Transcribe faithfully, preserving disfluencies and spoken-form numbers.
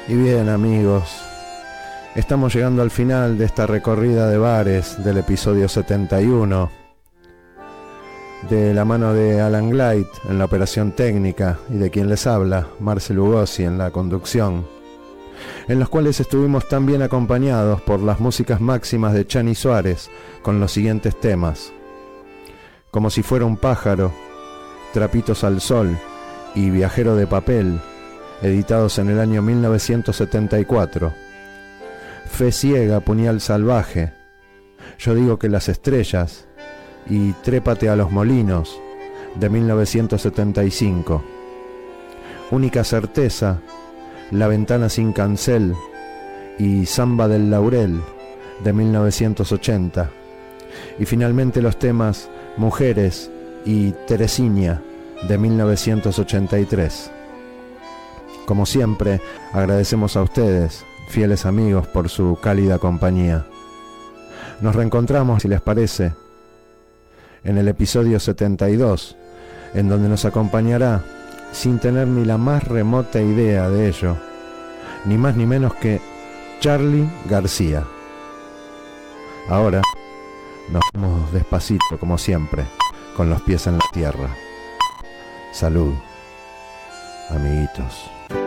Y bien, amigos, estamos llegando al final de esta recorrida de bares del episodio setenta y uno, de la mano de Alan Glide en la operación técnica y de quien les habla, Marcel Lugosi, en la conducción, en los cuales estuvimos tan bien acompañados por las músicas máximas de Chani Suárez con los siguientes temas: Como si fuera un pájaro, Trapitos al sol y Viajero de papel, editados en el año mil novecientos setenta y cuatro. Fe ciega, puñal salvaje, Yo digo que las estrellas y Trépate a los molinos, de mil novecientos setenta y cinco. Única certeza, La ventana sin cancel y Samba del laurel, de mil novecientos ochenta. Y finalmente los temas Mujeres y Teresinha, de mil novecientos ochenta y tres. Como siempre, agradecemos a ustedes, fieles amigos, por su cálida compañía. Nos reencontramos, si les parece, en el episodio setenta y dos, en donde nos acompañará, sin tener ni la más remota idea de ello, ni más ni menos que Charly García. Ahora nos vamos despacito, como siempre, con los pies en la tierra. Salud, amiguitos.